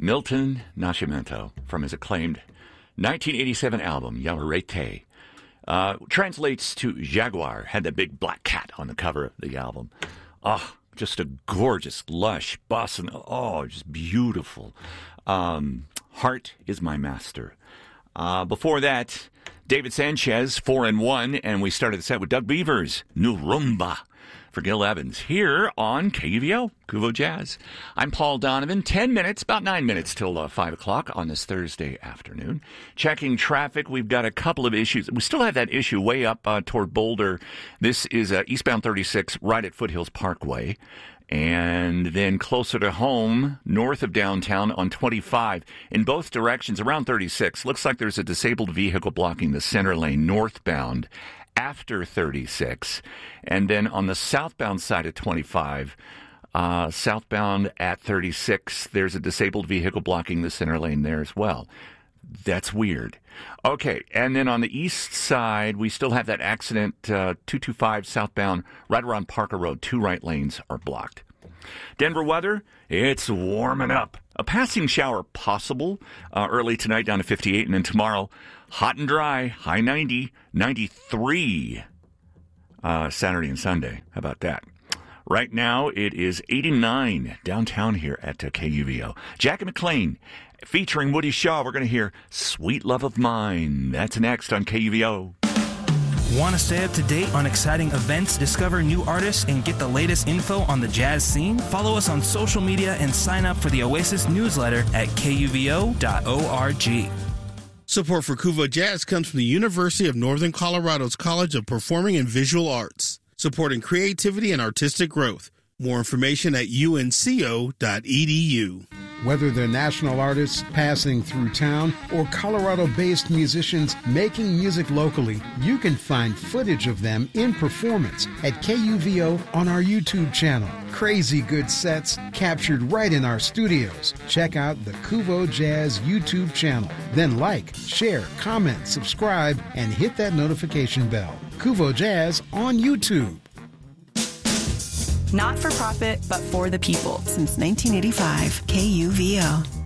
Milton Nascimento from his acclaimed 1987 album, Yamarete. Translates to Jaguar. Had that big black cat on the cover of the album. Oh, just a gorgeous, lush bossa. Oh, just beautiful. Heart is My Master. Before that, David Sanchez, 4-1, and we started the set with Doug Beavers, New Rumba, for Gil Evans, here on KUVO, Kuvo Jazz. I'm Paul Donovan. 10 minutes, about 9 minutes till 5 o'clock on this Thursday afternoon. Checking traffic, we've got a couple of issues. We still have that issue way up toward Boulder. This is eastbound 36, right at Foothills Parkway. And then closer to home, north of downtown on 25, in both directions, around 36. Looks like there's a disabled vehicle blocking the center lane northbound after 36. And then on the southbound side of 25, southbound at 36, there's a disabled vehicle blocking the center lane there as well. That's weird. Okay, and then on the east side, we still have that accident, 225 southbound, right around Parker Road. 2 right lanes are blocked. Denver weather, it's warming up. A passing shower possible early tonight down to 58, and then tomorrow, hot and dry, high 90, 93 Saturday and Sunday. How about that? Right now, it is 89 downtown here at KUVO. Jackie McLean featuring Woody Shaw. We're going to hear Sweet Love of Mine. That's next on KUVO. Want to stay up to date on exciting events, discover new artists, and get the latest info on the jazz scene? Follow us on social media and sign up for the Oasis newsletter at kuvo.org. Support for Kuvo Jazz comes from the University of Northern Colorado's College of Performing and Visual Arts, supporting creativity and artistic growth. More information at unco.edu. Whether they're national artists passing through town or Colorado-based musicians making music locally, you can find footage of them in performance at KUVO on our YouTube channel. Crazy good sets captured right in our studios. Check out the Kuvo Jazz YouTube channel. Then like, share, comment, subscribe, and hit that notification bell. Kuvo Jazz on YouTube. Not for profit, but for the people. Since 1985, KUVO.